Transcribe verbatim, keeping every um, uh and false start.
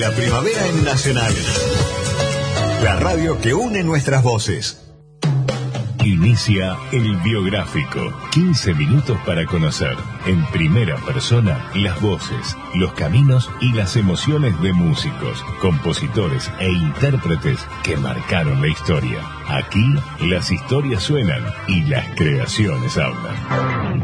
la primavera en Nacional. La radio que une nuestras voces. Inicia El Biográfico. quince minutos para conocer, en primera persona, las voces, los caminos y las emociones de músicos, compositores e intérpretes que marcaron la historia. Aquí, las historias suenan y las creaciones hablan.